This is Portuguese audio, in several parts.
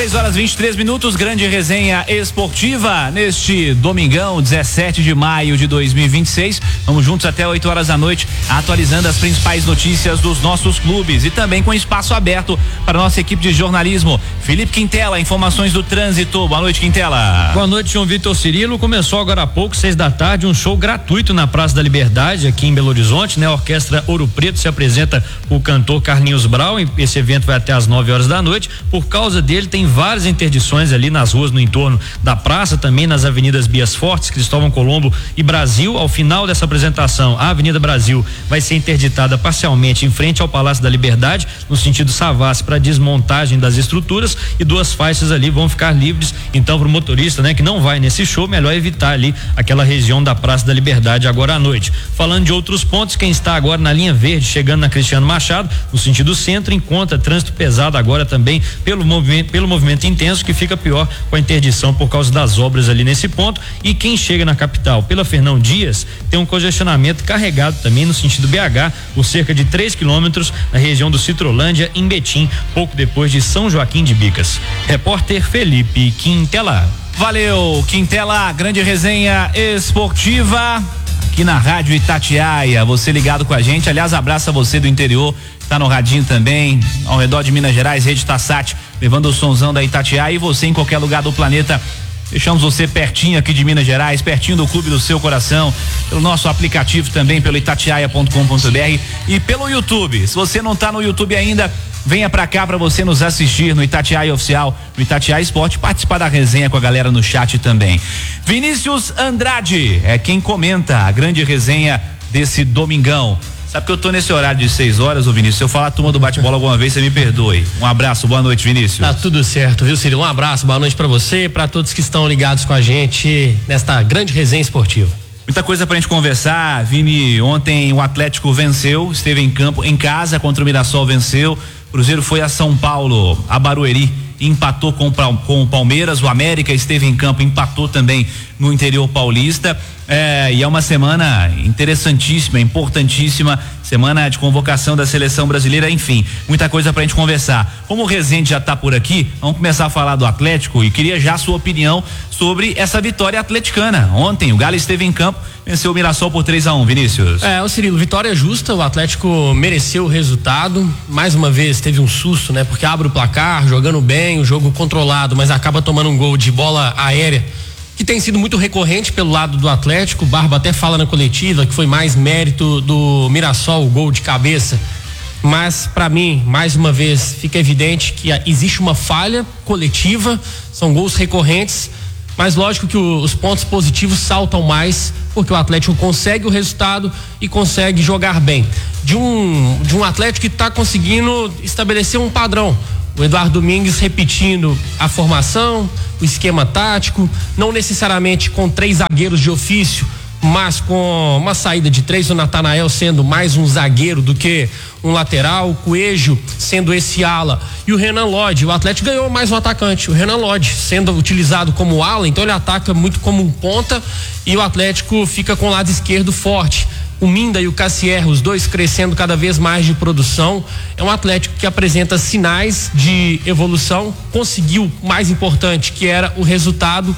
6h23, grande resenha esportiva neste domingão, 17 de maio de 2026. Vamos juntos até 8 horas da noite, atualizando as principais notícias dos nossos clubes e também com espaço aberto para a nossa equipe de jornalismo. Felipe Quintela, informações do trânsito. Boa noite, Quintela. Boa noite, João Vitor Cirilo. Começou agora há pouco, 6 da tarde, um show gratuito na Praça da Liberdade, aqui em Belo Horizonte, né? A Orquestra Ouro Preto se apresenta o cantor Carlinhos Brau. Esse evento vai até às 9 horas da noite. Por causa dele, tem várias interdições ali nas ruas no entorno da praça, também nas avenidas Bias Fortes, Cristóvão Colombo e Brasil. Ao final dessa apresentação, a Avenida Brasil vai ser interditada parcialmente em frente ao Palácio da Liberdade, no sentido Savassi, para desmontagem das estruturas, e 2 faixas ali vão ficar livres. Então, para o motorista, né, que não vai nesse show, melhor evitar ali aquela região da Praça da Liberdade agora à noite. Falando de outros pontos, quem está agora na linha verde, chegando na Cristiano Machado, no sentido centro, encontra trânsito pesado agora também pelo movimento intenso, que fica pior com a interdição por causa das obras ali nesse ponto. E quem chega na capital pela Fernão Dias tem um congestionamento carregado também no sentido BH, por cerca de 3 quilômetros na região do Citrolândia, em Betim, pouco depois de São Joaquim de Bicas. Repórter Felipe Quintela. Valeu, Quintela, grande resenha esportiva aqui na Rádio Itatiaia. Você ligado com a gente, aliás, abraça você do interior, tá no radinho também, ao redor de Minas Gerais, Rede Tassat, levando o sonzão da Itatiaia, e você em qualquer lugar do planeta. Deixamos você pertinho aqui de Minas Gerais, pertinho do clube do seu coração, pelo nosso aplicativo também, pelo itatiaia.com.br e pelo YouTube. Se você não tá no YouTube ainda, venha pra cá pra você nos assistir no Itatiaia Oficial, no Itatiaia Esporte, participar da resenha com a galera no chat também. Vinícius Andrade é quem comenta a grande resenha desse domingão. Sabe que eu tô nesse horário de 6 horas, ô Vinícius? Se eu falar turma do bate-bola alguma vez, você me perdoe. Um abraço, boa noite, Vinícius. Tá tudo certo, viu, Cirilo? Um abraço, boa noite pra você e pra todos que estão ligados com a gente nesta grande resenha esportiva. Muita coisa pra gente conversar, Vini. Ontem o Atlético venceu, esteve em campo, em casa contra o Mirassol, venceu. O Cruzeiro foi a São Paulo, a Barueri, empatou com o Palmeiras. O América esteve em campo, empatou também no interior paulista. E é uma semana interessantíssima, importantíssima, semana de convocação da seleção brasileira, enfim, muita coisa pra gente conversar. Como o Rezende já tá por aqui, vamos começar a falar do Atlético, e queria já a sua opinião sobre essa vitória atleticana. Ontem o Galo esteve em campo, venceu o Mirassol por 3-1, Vinícius. O Cirilo, vitória justa, o Atlético mereceu o resultado, mais uma vez teve um susto, né? Porque abre o placar, jogando bem, o jogo controlado, mas acaba tomando um gol de bola aérea, que tem sido muito recorrente pelo lado do Atlético. O Barba até fala na coletiva que foi mais mérito do Mirassol, o gol de cabeça. Mas, para mim, mais uma vez, fica evidente que existe uma falha coletiva, são gols recorrentes, mas lógico que os pontos positivos saltam mais, porque o Atlético consegue o resultado e consegue jogar bem. De um Atlético que está conseguindo estabelecer um padrão. O Eduardo Domingues repetindo a formação, o esquema tático, não necessariamente com 3 zagueiros de ofício, mas com uma saída de 3, o Natanael sendo mais um zagueiro do que um lateral, o Coelho sendo esse ala, e o Renan Lodge. O Atlético ganhou mais um atacante, o Renan Lodge sendo utilizado como ala, então ele ataca muito como um ponta, e o Atlético fica com o lado esquerdo forte. O Minda e o Cassier, os dois crescendo cada vez mais de produção. É um Atlético que apresenta sinais de evolução, conseguiu o mais importante, que era o resultado,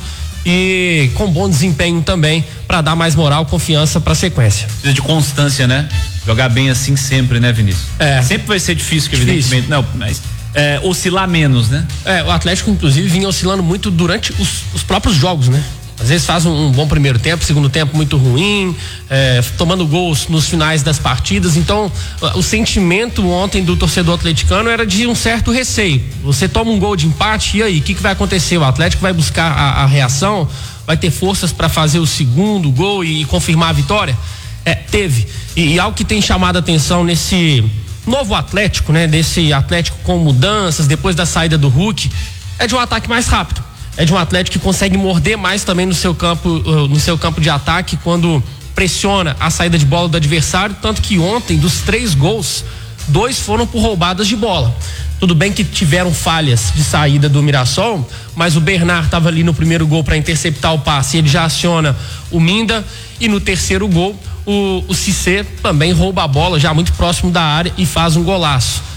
e com bom desempenho também, para dar mais moral, confiança para a sequência. Precisa de constância, né? Jogar bem assim sempre, né, Vinícius? Sempre vai ser difícil, evidentemente. Não, mas oscilar menos, né? O Atlético, inclusive, vinha oscilando muito durante os próprios jogos, né? Às vezes faz um bom primeiro tempo, segundo tempo muito ruim, tomando gols nos finais das partidas. Então, o sentimento ontem do torcedor atleticano era de um certo receio. Você toma um gol de empate, e aí, o que vai acontecer? O Atlético vai buscar a reação, vai ter forças para fazer o segundo gol e confirmar a vitória? Teve. E algo que tem chamado a atenção nesse novo Atlético, né? Desse Atlético com mudanças, depois da saída do Hulk, é de um ataque mais rápido. É de um Atlético que consegue morder mais também no seu campo de ataque, quando pressiona a saída de bola do adversário, tanto que ontem, dos 3 gols, 2 foram por roubadas de bola. Tudo bem que tiveram falhas de saída do Mirassol, mas o Bernard estava ali no primeiro gol para interceptar o passe, ele já aciona o Minda, e no terceiro gol o Cissé também rouba a bola já muito próximo da área e faz um golaço.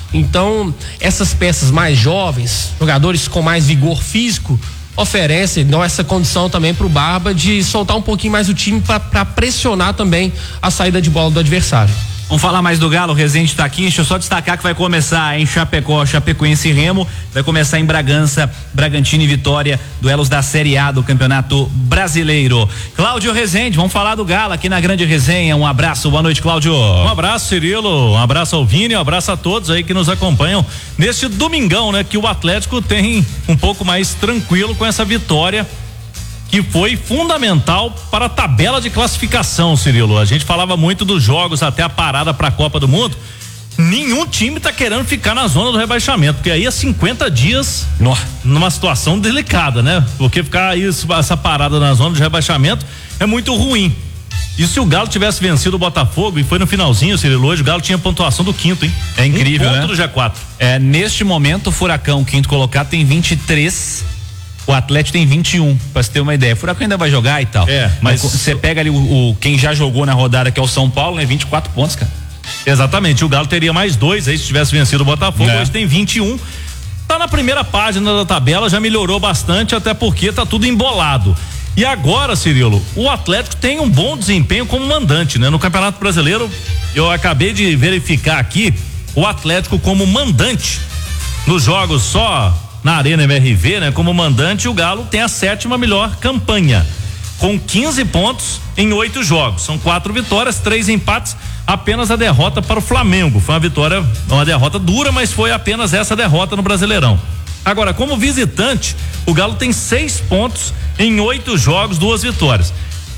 Então, essas peças mais jovens, jogadores com mais vigor físico, dão essa condição também pro Barba de soltar um pouquinho mais o time para pressionar também a saída de bola do adversário. Vamos falar mais do Galo, o Rezende tá aqui, deixa eu só destacar que vai começar em Chapecó, Chapecoense e Remo, vai começar em Bragança, Bragantino e Vitória, duelos da Série A do Campeonato Brasileiro. Cláudio Rezende, vamos falar do Galo aqui na Grande Resenha, um abraço, boa noite, Cláudio. Um abraço, Cirilo, um abraço ao Vini, um abraço a todos aí que nos acompanham neste domingão, né, que o Atlético tem um pouco mais tranquilo com essa vitória que foi fundamental para a tabela de classificação, Cirilo. A gente falava muito dos jogos até a parada para a Copa do Mundo. Nenhum time tá querendo ficar na zona do rebaixamento, porque aí é 50 dias numa situação delicada, né? Porque ficar aí essa parada na zona de rebaixamento é muito ruim. E se o Galo tivesse vencido o Botafogo e foi no finalzinho, Cirilo, hoje o Galo tinha pontuação do quinto, hein? É incrível, né? Do G4. Neste momento o Furacão, quinto colocado, tem 23. O Atlético tem 21, pra você ter uma ideia. O Furacão ainda vai jogar e tal. Mas você pega ali quem já jogou na rodada, que é o São Paulo, né? 24 pontos, cara. Exatamente, o Galo teria mais 2 aí se tivesse vencido o Botafogo, hoje tem 21. Tá na primeira página da tabela, já melhorou bastante, até porque tá tudo embolado. E agora, Cirilo, o Atlético tem um bom desempenho como mandante, né? No Campeonato Brasileiro, eu acabei de verificar aqui, o Atlético como mandante nos jogos só na Arena MRV, né? Como mandante, o Galo tem a 7ª melhor campanha, com 15 pontos em 8 jogos. São 4 vitórias, 3 empates, apenas a derrota para o Flamengo. Foi uma derrota dura, mas foi apenas essa derrota no Brasileirão. Agora, como visitante, o Galo tem 6 pontos em 8 jogos, 2 vitórias.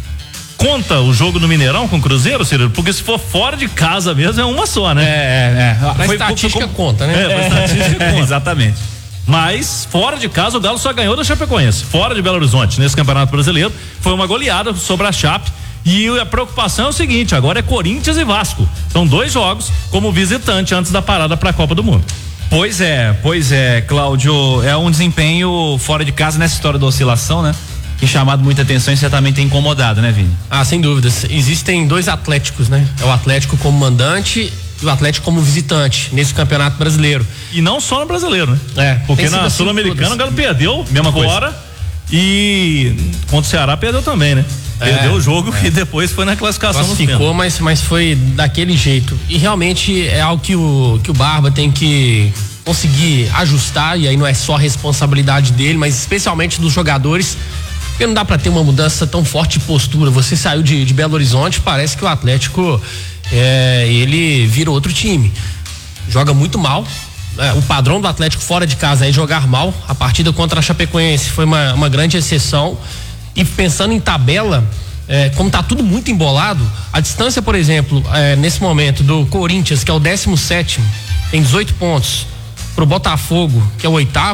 Conta o jogo no Mineirão com o Cruzeiro, Cirilo? Porque se for fora de casa mesmo, é uma só, né? A estatística conta, né? A estatística conta. Exatamente. Mas fora de casa o Galo só ganhou da Chapecoense, fora de Belo Horizonte, nesse Campeonato Brasileiro. Foi uma goleada sobre a Chape. E a preocupação é o seguinte: agora é Corinthians e Vasco. São 2 jogos como visitante antes da parada para a Copa do Mundo. Pois é, Cláudio, é um desempenho fora de casa nessa história da oscilação, né? Que chamado muita atenção e certamente tem incomodado, né, Vini? Sem dúvidas. Existem 2 Atléticos, né? É o Atlético como mandante e o Atlético como visitante nesse Campeonato Brasileiro. E não só no Brasileiro, né? Porque na Sul-Americana o Galo perdeu mesma fora coisa. E contra o Ceará perdeu também, né? Perdeu o jogo e depois foi na classificação. Classificou, mas foi daquele jeito. E realmente é algo que o Barba tem que conseguir ajustar, e aí não é só responsabilidade dele, mas especialmente dos jogadores. Porque não dá pra ter uma mudança tão forte de postura. Você saiu de Belo Horizonte, parece que o Atlético ele vira outro time. Joga muito mal. O padrão do Atlético fora de casa é jogar mal. A partida contra a Chapecoense foi uma grande exceção. E pensando em tabela, como tá tudo muito embolado, a distância, por exemplo, nesse momento do Corinthians, que é o 17º, tem 18 pontos, pro Botafogo, que é o 8º,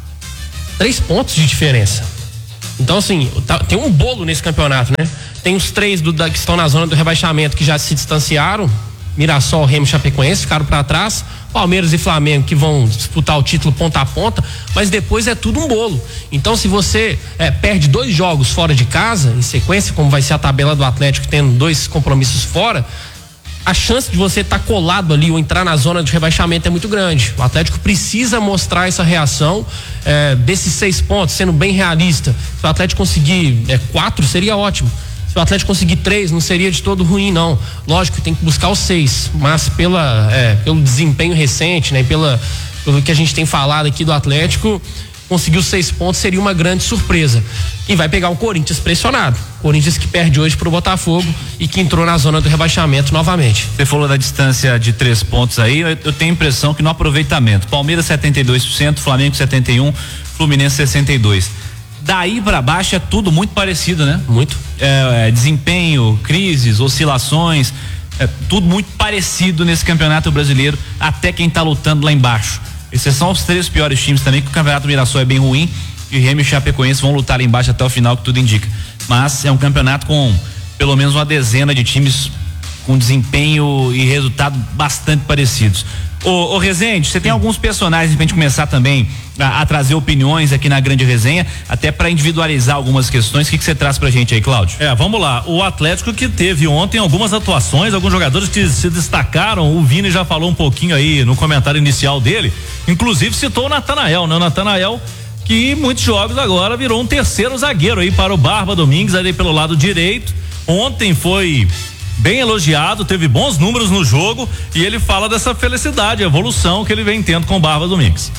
3 pontos de diferença. Então, assim, tem um bolo nesse campeonato, né? Tem os 3 que estão na zona do rebaixamento que já se distanciaram, Mirassol, Remo e Chapecoense ficaram para trás, Palmeiras e Flamengo que vão disputar o título ponta a ponta, mas depois é tudo um bolo. Então, se você perde 2 jogos fora de casa, em sequência, como vai ser a tabela do Atlético tendo 2 compromissos fora, a chance de você estar colado ali ou entrar na zona de rebaixamento é muito grande. O Atlético precisa mostrar essa reação desses 6 pontos, sendo bem realista. Se o Atlético conseguir 4, seria ótimo. Se o Atlético conseguir 3, não seria de todo ruim, não. Lógico que tem que buscar os 6, mas pelo desempenho recente, né? Pelo que a gente tem falado aqui do Atlético, conseguir os 6 pontos seria uma grande surpresa. E vai pegar o Corinthians pressionado. Corinthians que perde hoje pro Botafogo e que entrou na zona do rebaixamento novamente. Você falou da distância de 3 pontos aí, eu tenho a impressão que no aproveitamento, Palmeiras 72%, Flamengo 71%, Fluminense 62%. Daí pra baixo é tudo muito parecido, né? Muito. Desempenho, crises, oscilações, tudo muito parecido nesse Campeonato Brasileiro, até quem tá lutando lá embaixo. Esses são os 3 piores times também, que o Campeonato Mirassol é bem ruim e Remo e Chapecoense vão lutar lá embaixo até o final, que tudo indica. Mas é um campeonato com pelo menos uma dezena de times com desempenho e resultado bastante parecidos. Ô Rezende, você tem alguns personagens pra gente começar também a trazer opiniões aqui na Grande Resenha, até para individualizar algumas questões. O que você traz pra gente aí, Cláudio? Vamos lá. O Atlético que teve ontem algumas atuações, alguns jogadores que se destacaram. O Vini já falou um pouquinho aí no comentário inicial dele. Inclusive citou o Natanael, né? O Natanael, que em muitos jogos agora virou um terceiro zagueiro aí para o Barba Domingues ali pelo lado direito. Ontem foi bem elogiado, teve bons números no jogo e ele fala dessa felicidade, evolução que ele vem tendo com o Barba Domingues.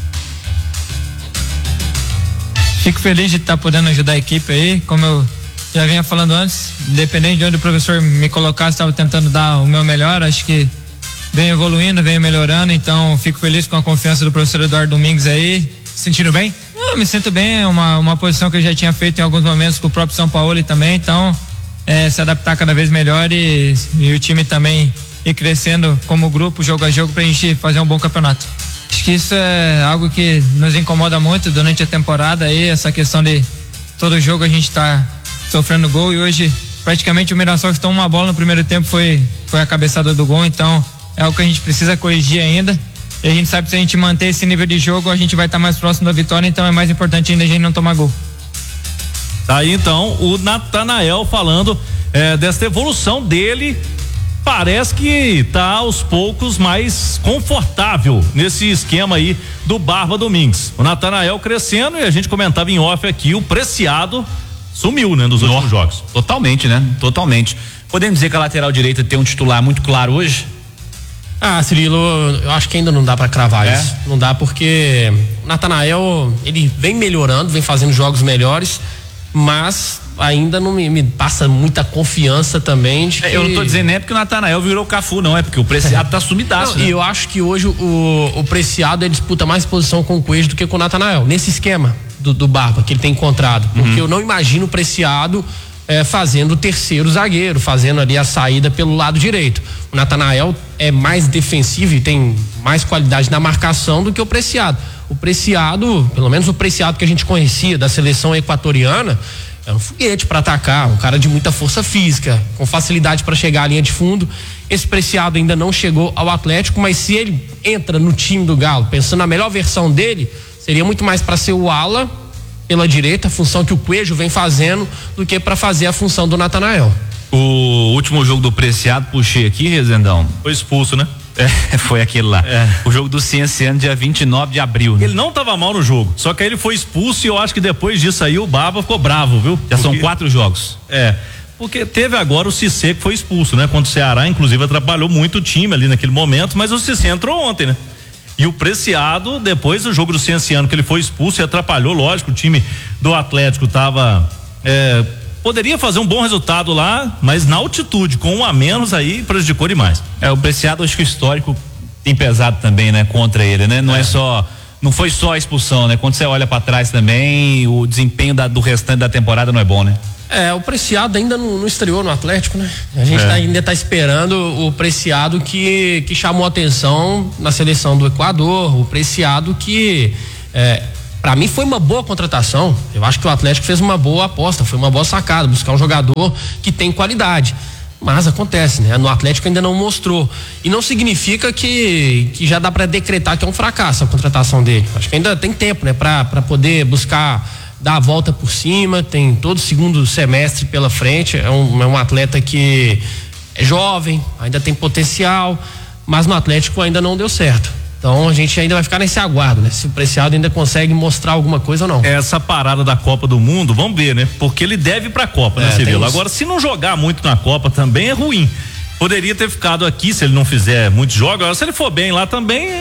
Fico feliz de estar podendo ajudar a equipe aí, como eu já vinha falando antes, independente de onde o professor me colocasse, estava tentando dar o meu melhor, acho que vem evoluindo, vem melhorando, então fico feliz com a confiança do professor Eduardo Domingues aí. Sentindo bem? Eu me sinto bem, é uma posição que eu já tinha feito em alguns momentos com o próprio São Paulo também, então se adaptar cada vez melhor e o time também ir crescendo como grupo, jogo a jogo, pra gente fazer um bom campeonato. Acho que isso é algo que nos incomoda muito durante a temporada aí, essa questão de todo jogo a gente tá sofrendo gol, e hoje praticamente o Mirassol que tomou uma bola no primeiro tempo foi a cabeçada do gol, então é algo que a gente precisa corrigir ainda, e a gente sabe que se a gente manter esse nível de jogo a gente vai estar mais próximo da vitória, então é mais importante ainda a gente não tomar gol. Tá aí então o Natanael falando dessa evolução dele. Parece que tá aos poucos mais confortável nesse esquema aí do Barba Domingues. O Natanael crescendo, e a gente comentava em off aqui, o Preciado sumiu, né, nos últimos jogos. Totalmente, né? Totalmente. Podemos dizer que a lateral direita tem um titular muito claro hoje? Cirilo, eu acho que ainda não dá pra cravar isso. Não dá, porque o Natanael, ele vem melhorando, vem fazendo jogos melhores, mas ainda não me passa muita confiança também de que... Eu não tô dizendo nem porque o Natanael virou o Cafu, não, é porque o Preciado tá sumidaço, né? E eu acho que hoje o Preciado ele disputa mais posição com o Coelho do que com o Natanael, nesse esquema do Barba que ele tem encontrado, porque eu não imagino o Preciado fazendo o terceiro zagueiro, fazendo ali a saída pelo lado direito. O Natanael é mais defensivo e tem mais qualidade na marcação do que o Preciado. O Preciado, pelo menos o Preciado que a gente conhecia da seleção equatoriana, é um foguete para atacar, um cara de muita força física, com facilidade para chegar à linha de fundo. Esse Preciado ainda não chegou ao Atlético, mas se ele entra no time do Galo, pensando na melhor versão dele, seria muito mais para ser o ala pela direita, a função que o Coelho vem fazendo, do que para fazer a função do Natanael. O último jogo do Preciado, puxei aqui, Rezendão. Foi expulso, né? Foi aquele lá. O jogo do Cienciano, dia 29 de abril, né? Ele não tava mal no jogo, só que aí ele foi expulso, e eu acho que depois disso aí o Barba ficou bravo, viu? São 4 jogos. Porque teve agora o Cissé que foi expulso, né? Contra o Ceará, inclusive atrapalhou muito o time ali naquele momento, mas o Cissé entrou ontem, né? E o Preciado, depois do jogo do Cienciano, que ele foi expulso e atrapalhou, lógico, o time do Atlético tava poderia fazer um bom resultado lá, mas na altitude, com um a menos aí, prejudicou demais. O Preciado, acho que o histórico tem pesado também, né? Contra ele, né? Não foi só a expulsão, né? Quando você olha pra trás também, o desempenho do restante da temporada não é bom, né? O Preciado ainda não estreou no Atlético, né? A gente ainda tá esperando o Preciado que chamou atenção na seleção do Equador, o Preciado que para mim foi uma boa contratação. Eu acho que o Atlético fez uma boa aposta, foi uma boa sacada, buscar um jogador que tem qualidade. Mas acontece, né? No Atlético ainda não mostrou. E não significa que já dá para decretar que é um fracasso a contratação dele. Acho que ainda tem tempo, né? Para poder buscar dar a volta por cima, tem todo o segundo semestre pela frente. É um atleta que é jovem, ainda tem potencial, mas no Atlético ainda não deu certo. Então a gente ainda vai ficar nesse aguardo, né? Se o Preciado ainda consegue mostrar alguma coisa ou não. Essa parada da Copa do Mundo, vamos ver, né? Porque ele deve pra Copa, né, Cirilo? Agora, se não jogar muito na Copa também é ruim. Poderia ter ficado aqui se ele não fizer muitos jogos. Agora, se ele for bem lá também,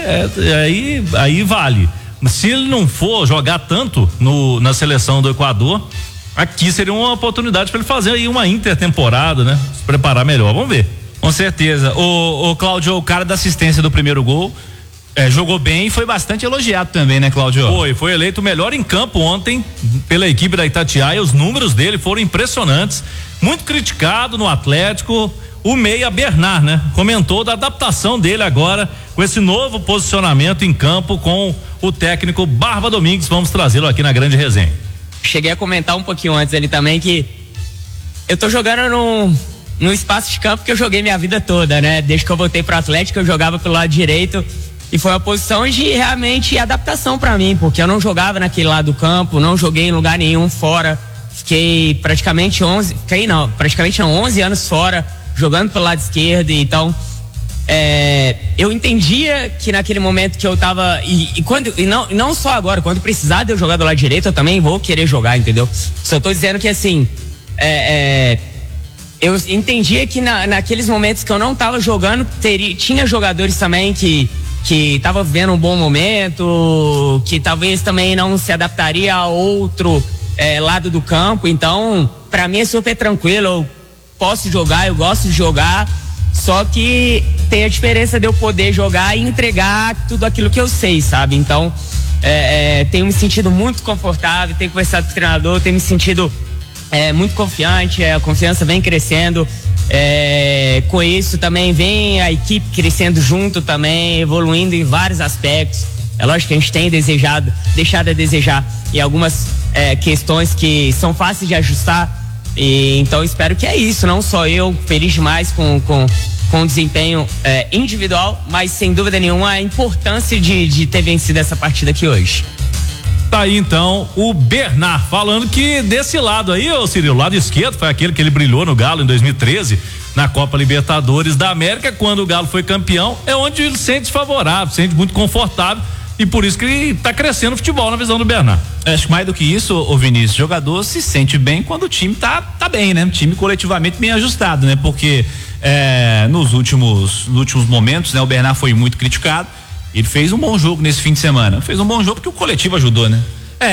aí vale. Mas se ele não for jogar tanto na seleção do Equador, aqui seria uma oportunidade para ele fazer aí uma intertemporada, né? Se preparar melhor. Vamos ver. Com certeza. O Cláudio, o cara da assistência do primeiro gol, jogou bem e foi bastante elogiado também, né, Cláudio? Foi eleito o melhor em campo ontem pela equipe da Itatiaia. Os números dele foram impressionantes. Muito criticado no Atlético. O meia Bernard, né? Comentou da adaptação dele agora com esse novo posicionamento em campo com o técnico Barba Domingues. Vamos trazê-lo aqui na Grande Resenha. Cheguei a comentar um pouquinho antes ali também que eu tô jogando no espaço de campo que eu joguei minha vida toda, né? Desde que eu voltei pro Atlético, eu jogava pelo lado direito e foi uma posição de realmente adaptação para mim, porque eu não jogava naquele lado do campo, não joguei em lugar nenhum fora, fiquei praticamente 11 anos fora, jogando pelo lado esquerdo, então eu entendia que naquele momento que eu tava e não só agora, quando precisar de eu jogar do lado direito, eu também vou querer jogar, entendeu? Só tô dizendo que assim, eu entendia que naqueles momentos que eu não tava jogando, tinha jogadores também que tava vivendo um bom momento, que talvez também não se adaptaria a outro lado do campo, então pra mim é super tranquilo, eu posso jogar, eu gosto de jogar, só que tem a diferença de eu poder jogar e entregar tudo aquilo que eu sei, sabe? Então tenho me sentido muito confortável, tenho conversado com o treinador, tenho me sentido muito confiante, a confiança vem crescendo, com isso também vem a equipe crescendo junto também, evoluindo em vários aspectos. É lógico que a gente tem deixado a desejar em algumas questões que são fáceis de ajustar, e então espero que é isso, não só eu, feliz demais com o desempenho individual, mas sem dúvida nenhuma a importância de ter vencido essa partida aqui hoje. Tá aí então o Bernard falando que desse lado aí, ô Cirilo, o lado esquerdo foi aquele que ele brilhou no Galo em 2013 na Copa Libertadores da América, quando o Galo foi campeão, é onde ele se sente favorável, se sente muito confortável e por isso que ele tá crescendo o futebol na visão do Bernard. Acho que mais do que isso, ô Vinícius, o jogador se sente bem quando o time tá bem, né? O time coletivamente bem ajustado, né? Porque nos últimos momentos, né? O Bernard foi muito criticado. Ele fez um bom jogo nesse fim de semana. Fez um bom jogo porque o coletivo ajudou, né?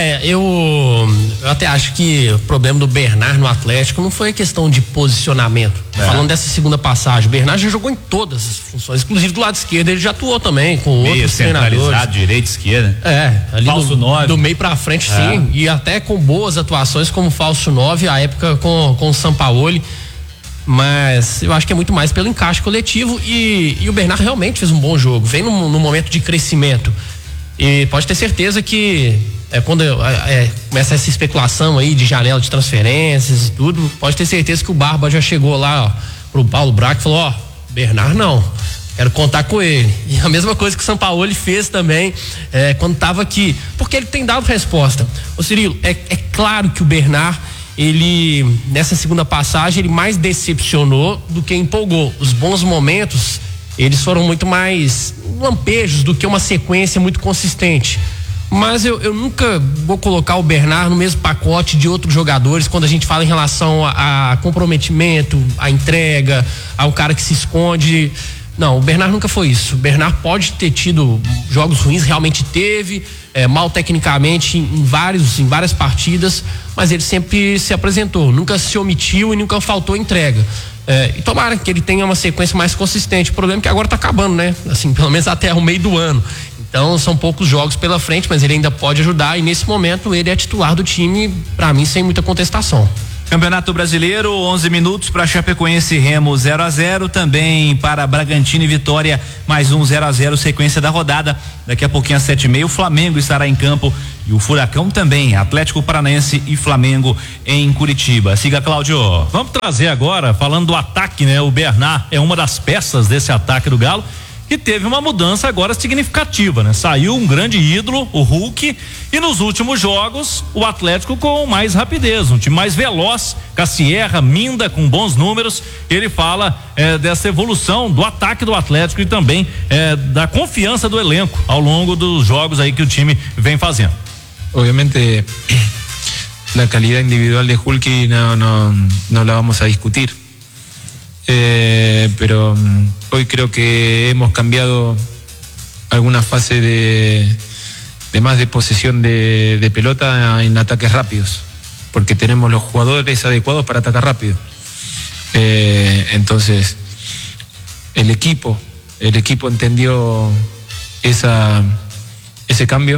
Eu até acho que o problema do Bernard no Atlético não foi questão de posicionamento. Falando dessa segunda passagem, o Bernard já jogou em todas as funções, inclusive do lado esquerdo ele já atuou também com outros treinadores. Direita, esquerda. Ali falso 9. Do meio pra frente, sim. E até com boas atuações como falso 9, à época com o Sampaoli. Mas eu acho que é muito mais pelo encaixe coletivo e o Bernard realmente fez um bom jogo, vem num momento de crescimento e pode ter certeza que quando começa essa especulação aí de janela de transferências e tudo, pode ter certeza que o Barba já chegou lá pro Paulo Braga e falou, Bernard não, quero contar com ele. E a mesma coisa que o Sampaoli fez também quando estava aqui, porque ele tem dado resposta. Ô Cirilo, é claro que o Bernard, ele nessa segunda passagem ele mais decepcionou do que empolgou. Os bons momentos eles foram muito mais lampejos do que uma sequência muito consistente, mas eu nunca vou colocar o Bernard no mesmo pacote de outros jogadores quando a gente fala em relação a comprometimento, a entrega, a um cara que se esconde. Não, o Bernard nunca foi isso. O Bernard pode ter tido jogos ruins, realmente teve, mal tecnicamente em várias partidas, mas ele sempre se apresentou, nunca se omitiu e nunca faltou entrega. E tomara que ele tenha uma sequência mais consistente. O problema é que agora tá acabando, né? Assim, pelo menos até o meio do ano. Então são poucos jogos pela frente, mas ele ainda pode ajudar e nesse momento ele é titular do time, pra mim, sem muita contestação. Campeonato Brasileiro, 11 minutos para Chapecoense e Remo 0-0, também para Bragantino e Vitória, mais um 0-0, sequência da rodada. Daqui a pouquinho às 7h30 o Flamengo estará em campo e o Furacão também, Atlético Paranaense e Flamengo em Curitiba. Siga, Cláudio. Vamos trazer agora, falando do ataque, né? O Bernard é uma das peças desse ataque do Galo, que teve uma mudança agora significativa, né? Saiu um grande ídolo, o Hulk, e nos últimos jogos o Atlético com mais rapidez, um time mais veloz, Cassierra, Minda com bons números. Ele fala dessa evolução do ataque do Atlético e também da confiança do elenco ao longo dos jogos aí que o time vem fazendo. Obviamente la calidad individual de Hulk no la vamos a discutir. Pero hoy creo que hemos cambiado alguna fase de más de posesión de pelota en ataques rápidos, porque tenemos los jugadores adecuados para atacar rápido. Entonces el equipo entendió ese cambio,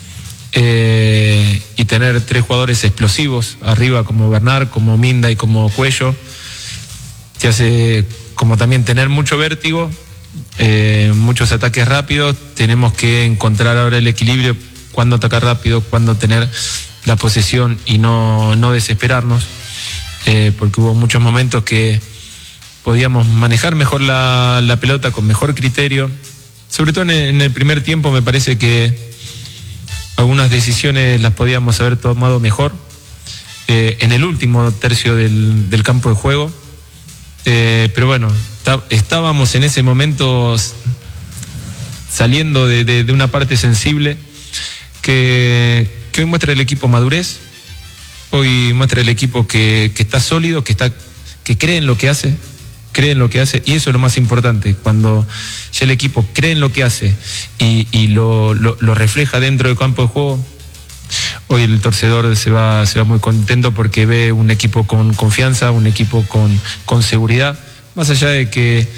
y tener tres jugadores explosivos arriba como Bernard, como Minda y como Cuello te hace como también tener mucho vértigo, muchos ataques rápidos. Tenemos que encontrar ahora el equilibrio, cuándo atacar rápido, cuándo tener la posesión y no desesperarnos, porque hubo muchos momentos que podíamos manejar mejor la pelota con mejor criterio. Sobre todo en el primer tiempo me parece que algunas decisiones las podíamos haber tomado mejor. En el último tercio del campo de juego. Pero bueno, estábamos en ese momento saliendo de una parte sensible que hoy muestra el equipo madurez, hoy muestra el equipo que está sólido, que cree en lo que hace, y eso es lo más importante, cuando ya el equipo cree en lo que hace y lo refleja dentro del campo de juego. Hoy el torcedor se va muy contento porque ve un equipo con confianza, un equipo con seguridad, más allá de que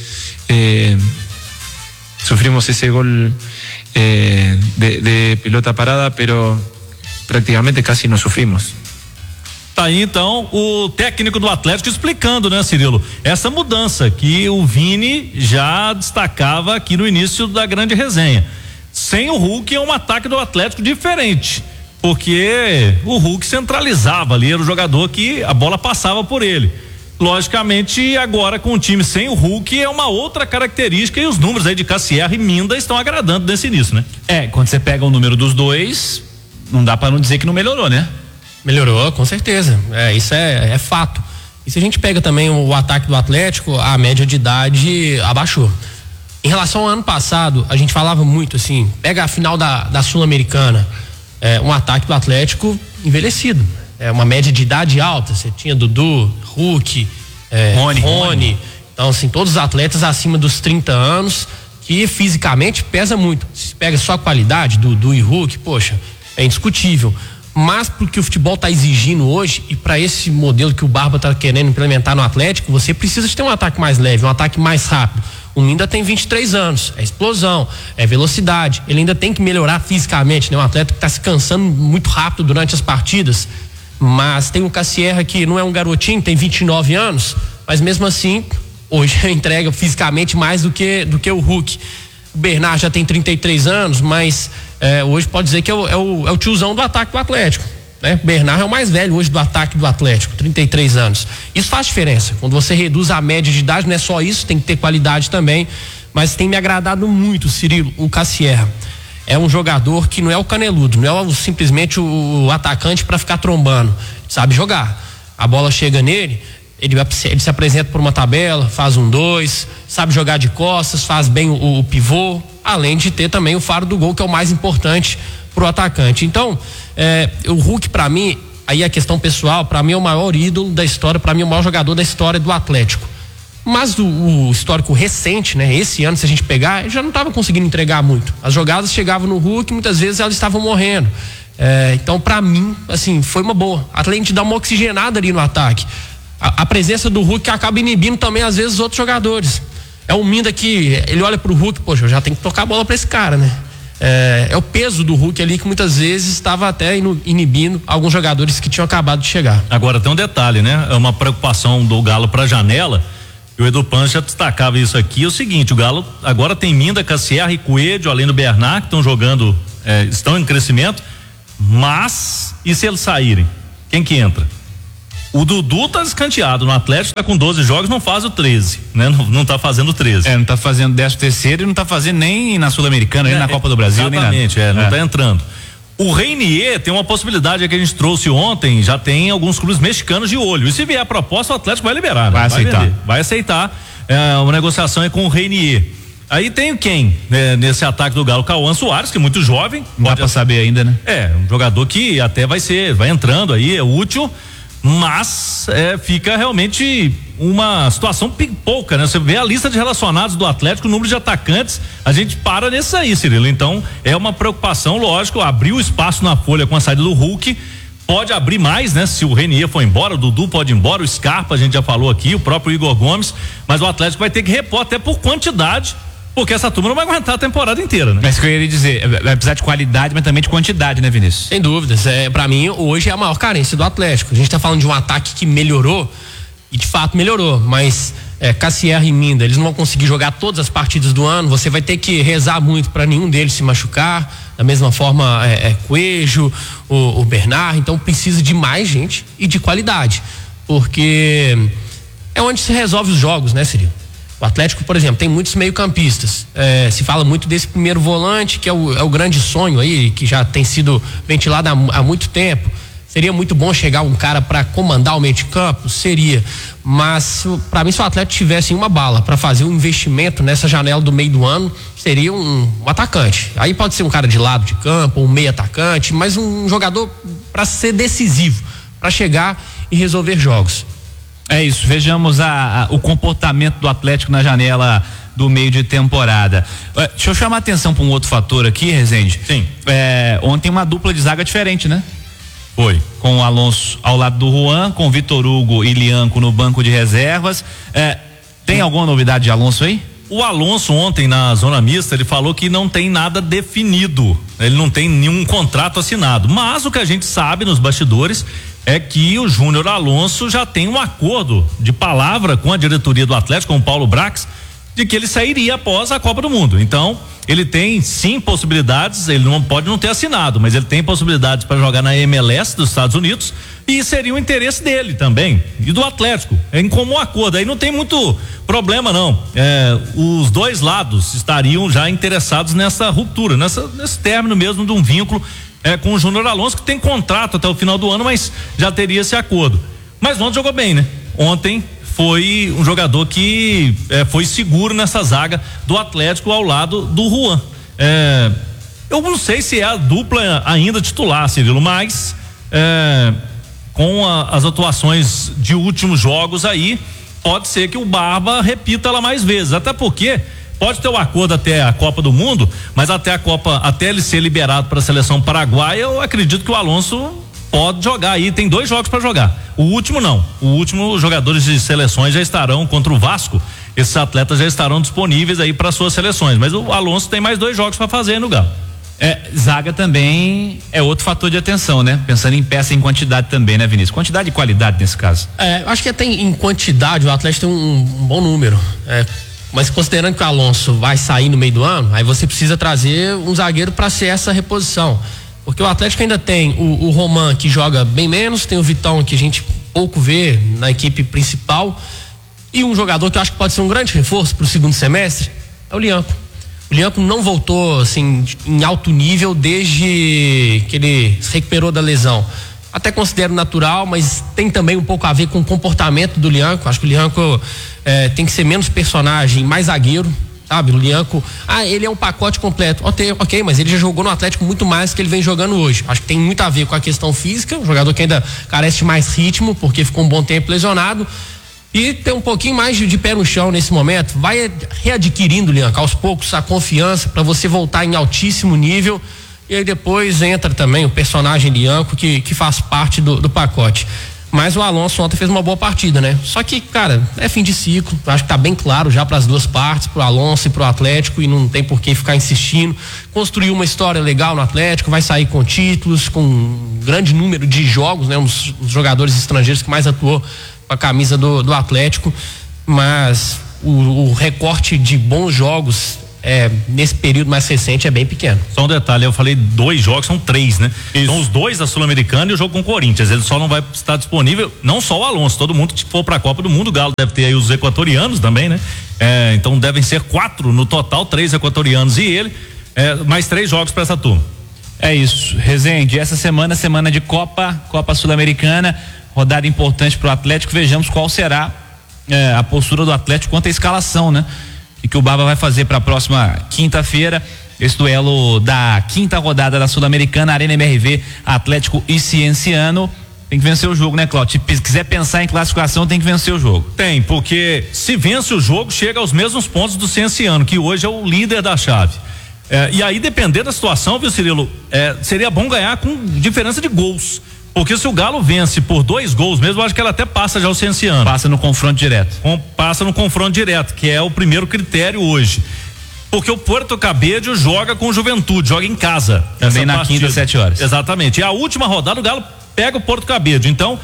sufrimos esse gol de pelota parada, pero praticamente casi no sufrimos. Tá aí então o técnico do Atlético explicando, né, Cirilo, essa mudança que o Vini já destacava aqui no início da grande resenha. Sem o Hulk é um ataque do Atlético diferente, porque o Hulk centralizava ali, era o jogador que a bola passava por ele. Logicamente, agora com o time sem o Hulk é uma outra característica, e os números aí de Cassierra e Minda estão agradando nesse início, né? Quando você pega o número dos dois, não dá pra não dizer que não melhorou, né? Melhorou, com certeza. Isso é fato. E se a gente pega também o ataque do Atlético, a média de idade abaixou. Em relação ao ano passado, a gente falava muito assim, pega a final da Sul-Americana, um ataque do Atlético envelhecido. Uma média de idade alta. Você tinha Dudu, Hulk, Rony. Então, assim, todos os atletas acima dos 30 anos, que fisicamente pesa muito. Se pega só a qualidade, Dudu e Hulk, poxa, é indiscutível. Mas porque o futebol está exigindo hoje, e para esse modelo que o Barba está querendo implementar no Atlético, você precisa de ter um ataque mais leve, um ataque mais rápido. O Minda tem 23 anos, é explosão, é velocidade, ele ainda tem que melhorar fisicamente, né? Um atleta que está se cansando muito rápido durante as partidas. Mas tem o Cassierra, que não é um garotinho, tem 29 anos, mas mesmo assim hoje entrega fisicamente mais do que o Hulk. O Bernard já tem 33 anos, mas hoje pode dizer que é o tiozão do ataque do Atlético, né? O Bernard é o mais velho hoje do ataque do Atlético, 33 anos. Isso faz diferença. Quando você reduz a média de idade, não é só isso, tem que ter qualidade também. Mas tem me agradado muito, Cirilo, o Cassierra. É um jogador que não é o caneludo, não é simplesmente o atacante para ficar trombando. Sabe jogar. A bola chega nele, ele se apresenta por uma tabela, faz 1-2, sabe jogar de costas, faz bem o pivô, além de ter também o faro do gol, que é o mais importante pro atacante. Então, o Hulk, para mim, aí a questão pessoal, para mim é o maior ídolo da história, para mim é o maior jogador da história do Atlético. Mas o histórico recente, né? Esse ano, se a gente pegar, ele já não estava conseguindo entregar muito. As jogadas chegavam no Hulk, muitas vezes elas estavam morrendo. Então, para mim, assim, foi uma boa. Além de dar uma oxigenada ali no ataque. A presença do Hulk acaba inibindo também, às vezes, os outros jogadores. É o Minda que ele olha pro Hulk, poxa, eu já tenho que tocar a bola para esse cara, né? É o peso do Hulk ali que muitas vezes estava até inibindo alguns jogadores que tinham acabado de chegar. Agora tem um detalhe, né? É uma preocupação do Galo pra janela. E o Edu Pancho já destacava isso aqui, é o seguinte, o Galo agora tem Minda, Cassierra e Coelho, além do Bernard, que estão jogando, estão em crescimento, mas e se eles saírem? Quem que entra? O Dudu tá escanteado no Atlético, tá com 12 jogos, não faz o 13, né? Não tá fazendo 13. Não tá fazendo 13º e não tá fazendo nem na Sul-Americana, nem na Copa do Brasil, exatamente, nem nada. Não tá entrando. O Reinier tem uma possibilidade que a gente trouxe ontem, já tem alguns clubes mexicanos de olho. E se vier a proposta, o Atlético vai liberar. Vai aceitar. Vai aceitar. Uma negociação é com o Reinier. Aí tem quem nesse ataque do Galo? Cauã Soares, que é muito jovem. Não dá pra saber ainda, né? Um jogador que até vai entrando aí, é útil, mas fica realmente uma situação pouca, né? Você vê a lista de relacionados do Atlético, o número de atacantes, a gente para nesse aí, Cirilo. Então, é uma preocupação, lógico, abriu espaço na folha com a saída do Hulk, pode abrir mais, né? Se o Reinier for embora, o Dudu pode ir embora, o Scarpa, a gente já falou aqui, o próprio Igor Gomes, mas o Atlético vai ter que repor até por quantidade, porque essa turma não vai aguentar a temporada inteira, né? Mas que eu ia dizer, vai precisar de qualidade, mas também de quantidade, né, Vinícius? Sem dúvidas, pra mim hoje é a maior carência do Atlético. A gente tá falando de um ataque que melhorou, e de fato melhorou, mas Cassierra e Minda, eles não vão conseguir jogar todas as partidas do ano, você vai ter que rezar muito para nenhum deles se machucar, da mesma forma Coelho, o Bernard, então precisa de mais gente e de qualidade, porque é onde se resolve os jogos, né, Cirilo? O Atlético, por exemplo, tem muitos meio-campistas. Se fala muito desse primeiro volante, que é o grande sonho aí, que já tem sido ventilado há muito tempo. Seria muito bom chegar um cara para comandar o meio de campo? Seria. Mas, para mim, se o Atlético tivesse uma bala para fazer um investimento nessa janela do meio do ano, seria um atacante. Aí pode ser um cara de lado de campo, um meio atacante, mas um jogador para ser decisivo, para chegar e resolver jogos. É isso, vejamos o comportamento do Atlético na janela do meio de temporada. Deixa eu chamar a atenção para um outro fator aqui, Rezende. Sim. Ontem uma dupla de zaga diferente, né? Foi. Com o Alonso ao lado do Juan, com Vitor Hugo e Lianco no banco de reservas. Tem alguma novidade de Alonso aí? O Alonso ontem na zona mista, ele falou que não tem nada definido, ele não tem nenhum contrato assinado, mas o que a gente sabe nos bastidores é que o Júnior Alonso já tem um acordo de palavra com a diretoria do Atlético, com o Paulo Brax, de que ele sairia após a Copa do Mundo. Então, ele tem sim possibilidades, ele não pode não ter assinado, mas ele tem possibilidades para jogar na MLS dos Estados Unidos e seria o interesse dele também e do Atlético, em comum acordo. Aí não tem muito problema não. Os dois lados estariam já interessados nessa ruptura, nesse término mesmo de um vínculo com o Júnior Alonso, que tem contrato até o final do ano, mas já teria esse acordo. Mas ontem jogou bem, né? Ontem foi um jogador que foi seguro nessa zaga do Atlético ao lado do Juan. Eu não sei se é a dupla ainda titular, Cirilo, mas com as atuações de últimos jogos aí, pode ser que o Barba repita ela mais vezes, até porque pode ter o acordo até a Copa do Mundo, mas até ele ser liberado para a seleção paraguaia, eu acredito que o Alonso pode jogar aí, tem 2 jogos para jogar. O último não. O último, os jogadores de seleções já estarão contra o Vasco. Esses atletas já estarão disponíveis aí para suas seleções. Mas o Alonso tem mais 2 jogos para fazer no Galo. Zaga também é outro fator de atenção, né? Pensando em peça e em quantidade também, né, Vinícius? Quantidade e qualidade nesse caso. Acho que até em quantidade o Atlético tem um bom número. Mas considerando que o Alonso vai sair no meio do ano, aí você precisa trazer um zagueiro para ser essa reposição. Porque o Atlético ainda tem o Roman, que joga bem menos, tem o Vitão, que a gente pouco vê na equipe principal, e um jogador que eu acho que pode ser um grande reforço para o segundo semestre é o Lianco. O Lianco não voltou assim em alto nível desde que ele se recuperou da lesão. Até considero natural, mas tem também um pouco a ver com o comportamento do Lianco. Acho que o Lianco tem que ser menos personagem, mais zagueiro, sabe? O Lianco, ele é um pacote completo. Ok, mas ele já jogou no Atlético muito mais do que ele vem jogando hoje. Acho que tem muito a ver com a questão física, um jogador que ainda carece de mais ritmo, porque ficou um bom tempo lesionado. E tem um pouquinho mais de pé no chão nesse momento. Vai readquirindo, Lianco, aos poucos a confiança para você voltar em altíssimo nível. E aí depois entra também o personagem Lianco, que faz parte do pacote. Mas o Alonso ontem fez uma boa partida, né? Só que, cara, é fim de ciclo. Acho que tá bem claro já para as duas partes, pro Alonso e pro Atlético, e não tem por que ficar insistindo. Construiu uma história legal no Atlético, vai sair com títulos, com um grande número de jogos, né? Um dos jogadores estrangeiros que mais atuou com a camisa do Atlético. Mas o recorte de bons jogos nesse período mais recente é bem pequeno. Só um detalhe, eu falei 2 jogos, são 3, né? Isso. São os 2 da Sul-Americana e o jogo com o Corinthians. Ele só não vai estar disponível, não só o Alonso, todo mundo que for para a Copa do Mundo. O Galo deve ter aí os equatorianos também, né? Então devem ser 4 no total, 3 equatorianos e ele, mais 3 jogos para essa turma. É isso, Rezende, essa semana de Copa Sul-Americana, rodada importante para o Atlético. Vejamos qual será a postura do Atlético quanto à escalação, né? E que o Barba vai fazer para a próxima quinta-feira, esse duelo da 5ª rodada da Sul-Americana, Arena MRV, Atlético e Cienciano. Tem que vencer o jogo, né, Cláudio? Se quiser pensar em classificação, tem que vencer o jogo. Tem, porque se vence o jogo, chega aos mesmos pontos do Cienciano, que hoje é o líder da chave. E aí, dependendo da situação, viu, Cirilo, seria bom ganhar com diferença de gols. Porque se o Galo vence por 2 gols mesmo, eu acho que ela até passa já o Cienciano. Passa no confronto direto. Passa no confronto direto, que é o primeiro critério hoje. Porque o Puerto Cabello joga com o Juventude, joga em casa. Também na quinta, às 7 horas. Exatamente. E a última rodada o Galo pega o Puerto Cabello. Então,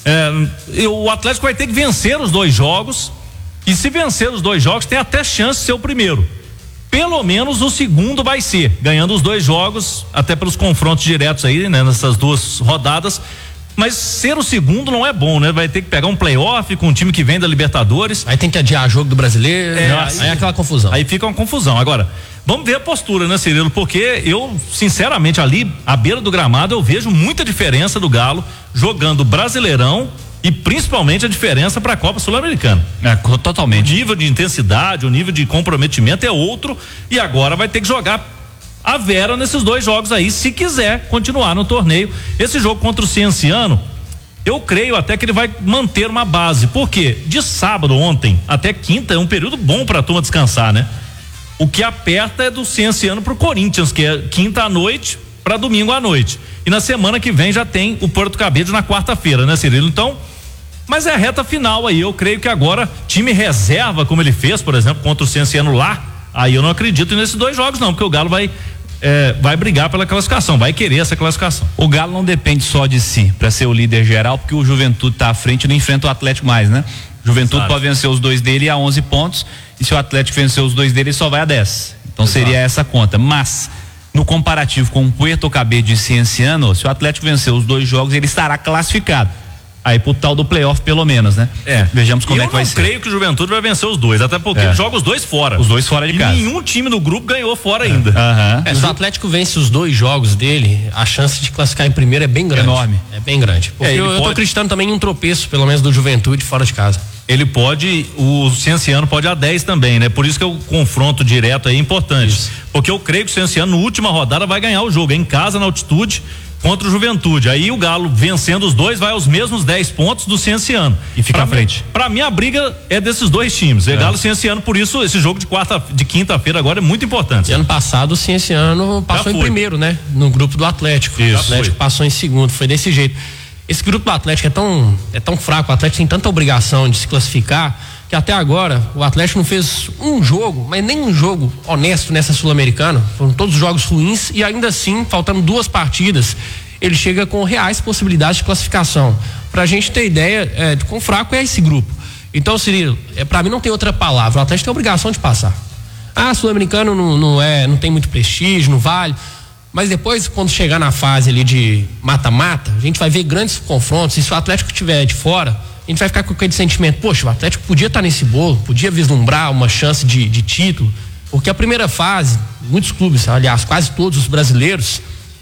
o Atlético vai ter que vencer os 2 jogos. E se vencer os 2 jogos, tem até chance de ser o primeiro. Pelo menos o segundo vai ser, ganhando os 2 jogos, até pelos confrontos diretos aí, né? Nessas 2 rodadas, Mas ser o segundo não é bom, né? Vai ter que pegar um playoff com um time que vem da Libertadores. Aí tem que adiar jogo do Brasileiro. Aí é aquela confusão. Aí fica uma confusão. Agora, vamos ver a postura, né, Cirilo? Porque eu, sinceramente, ali, à beira do gramado, eu vejo muita diferença do Galo jogando Brasileirão e principalmente a diferença para a Copa Sul-Americana. Totalmente. O nível de intensidade, o nível de comprometimento é outro e agora vai ter que jogar a Vera nesses 2 jogos aí, se quiser continuar no torneio. Esse jogo contra o Cienciano, eu creio até que ele vai manter uma base, porque de sábado ontem até quinta é um período bom para a turma descansar, né? O que aperta é do Cienciano pro Corinthians, que é quinta à noite para domingo à noite. E na semana que vem já tem o Porto Cabedelo na quarta-feira, né, Cirilo? Então, mas é a reta final aí, eu creio que agora time reserva, como ele fez, por exemplo, contra o Cienciano lá, aí eu não acredito nesses 2 jogos não, porque o Galo vai brigar pela classificação, vai querer essa classificação. O Galo não depende só de si para ser o líder geral, porque o Juventude tá à frente e não enfrenta o Atlético mais, né? Juventude Exato. pode vencer os 2 dele a 11 pontos e se o Atlético vencer os 2 dele, ele só vai a 10. Então Exato. Seria essa conta. Mas no comparativo com o Puerto Cabedelo e Cienciano, se o Atlético vencer os 2 jogos, ele estará classificado. Aí pro tal do playoff pelo menos, né? Vejamos como é que vai ser. Eu não creio que o Juventude vai vencer os 2, até porque ele joga os 2 fora. Os 2 fora de casa. Nenhum time do grupo ganhou fora ainda. Se o Atlético vence os 2 jogos dele, a chance de classificar em primeiro é bem grande. Enorme. É bem grande. Porque eu tô acreditando também em um tropeço, pelo menos do Juventude fora de casa. Ele pode, o Cienciano pode a 10 também, né? Por isso que o confronto direto aí é importante. Isso. Porque eu creio que o Cienciano, na última rodada, vai ganhar o jogo. É em casa, na altitude, contra o Juventude. Aí o Galo, vencendo os 2, vai aos mesmos 10 pontos do Cienciano. E fica à frente. Pra mim, a briga é desses 2 times. É Galo e Cienciano, por isso esse jogo de quinta-feira agora é muito importante. E ano passado o Cienciano passou em primeiro, né? No grupo do Atlético. Isso, o Atlético passou em segundo, foi desse jeito. Esse grupo do Atlético é tão fraco, o Atlético tem tanta obrigação de se classificar, que até agora o Atlético não fez um jogo, mas nem um jogo honesto nessa Sul-Americana. Foram todos jogos ruins e ainda assim, faltando 2 partidas, ele chega com reais possibilidades de classificação. Pra gente ter ideia de quão fraco é esse grupo. Então, Cirilo, pra mim não tem outra palavra. O Atlético tem a obrigação de passar. Sul-Americano não tem muito prestígio, não vale. Mas depois, quando chegar na fase ali de mata-mata, a gente vai ver grandes confrontos. E se o Atlético estiver de fora, a gente vai ficar com aquele sentimento: poxa, o Atlético podia estar nesse bolo, podia vislumbrar uma chance de título. Porque a primeira fase, muitos clubes, aliás, quase todos os brasileiros,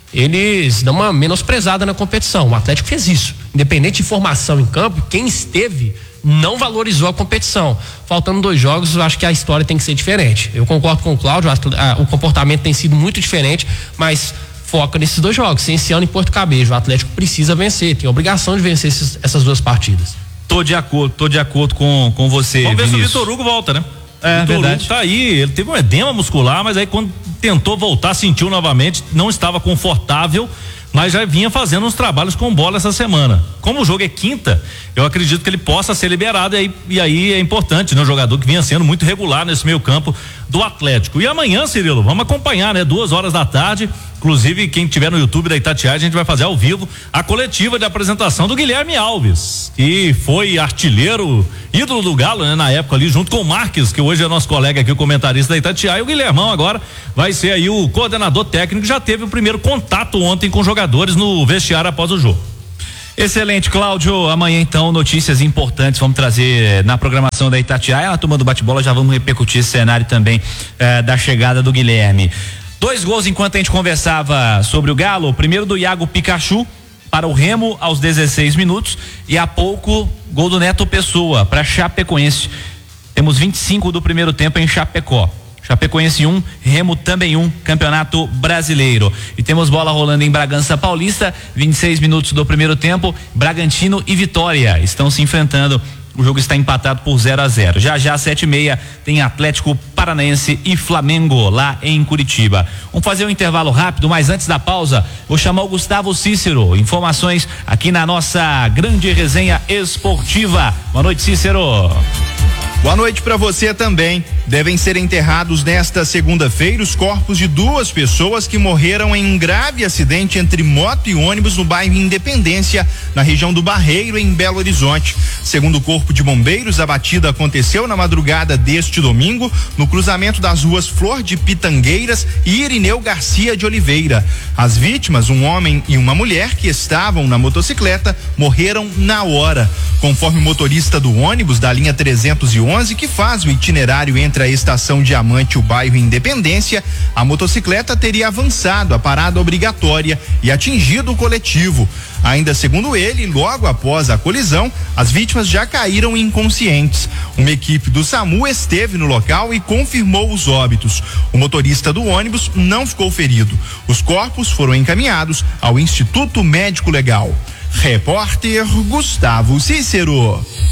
eles dão uma menosprezada na competição. O Atlético fez isso. Independente de formação em campo, quem esteve não valorizou a competição. Faltando 2 jogos, eu acho que a história tem que ser diferente. Eu concordo com o Cláudio, o comportamento tem sido muito diferente, mas foca nesses 2 jogos, Cienciano e Porto Cabedelo. O Atlético precisa vencer, tem a obrigação de vencer essas 2 partidas. Tô de acordo com você, Vamos ver Vinícius. se o Vitor Hugo volta, né? Vitor verdade. Hugo tá aí, ele teve um edema muscular, mas aí quando tentou voltar, sentiu novamente, não estava confortável, mas já vinha fazendo uns trabalhos com bola essa semana. Como o jogo é quinta, eu acredito que ele possa ser liberado e aí é importante, né? O jogador que vinha sendo muito regular nesse meio campo do Atlético. E amanhã, Cirilo, vamos acompanhar, né? 14h, inclusive quem tiver no YouTube da Itatiaia, a gente vai fazer ao vivo a coletiva de apresentação do Guilherme Alves, que foi artilheiro, ídolo do Galo, né? Na época ali, junto com o Marques, que hoje é nosso colega aqui, o comentarista da Itatiaia, e o Guilhermão agora vai ser aí o coordenador técnico, já teve o primeiro contato ontem com jogadores no vestiário após o jogo. Excelente, Cláudio. Amanhã, então, notícias importantes vamos trazer na programação da Itatiaia. Na turma do bate-bola já vamos repercutir esse cenário também da chegada do Guilherme. 2 gols enquanto a gente conversava sobre o Galo. O primeiro do Iago Pikachu para o Remo aos 16 minutos e há pouco gol do Neto Pessoa para Chapecoense. Temos 25 do primeiro tempo em Chapecó. Chapecoense 1, Remo também 1, Campeonato Brasileiro. E temos bola rolando em Bragança Paulista, 26 minutos do primeiro tempo, Bragantino e Vitória estão se enfrentando. O jogo está empatado por 0-0. Já às 7h30 tem Atlético Paranaense e Flamengo lá em Curitiba. Vamos fazer um intervalo rápido, mas antes da pausa, vou chamar o Gustavo Cícero. Informações aqui na nossa grande resenha esportiva. Boa noite, Cícero. Boa noite para você também. Devem ser enterrados nesta segunda-feira os corpos de 2 pessoas que morreram em um grave acidente entre moto e ônibus no bairro Independência, na região do Barreiro, em Belo Horizonte. Segundo o Corpo de Bombeiros, a batida aconteceu na madrugada deste domingo, no cruzamento das ruas Flor de Pitangueiras e Irineu Garcia de Oliveira. As vítimas, um homem e uma mulher que estavam na motocicleta, morreram na hora. Conforme o motorista do ônibus da linha 311, que faz o itinerário entre a estação Diamante e o bairro Independência, a motocicleta teria avançado a parada obrigatória e atingido o coletivo. Ainda segundo ele, logo após a colisão, as vítimas já caíram inconscientes. Uma equipe do SAMU esteve no local e confirmou os óbitos. O motorista do ônibus não ficou ferido. Os corpos foram encaminhados ao Instituto Médico Legal. Repórter Gustavo Cícero.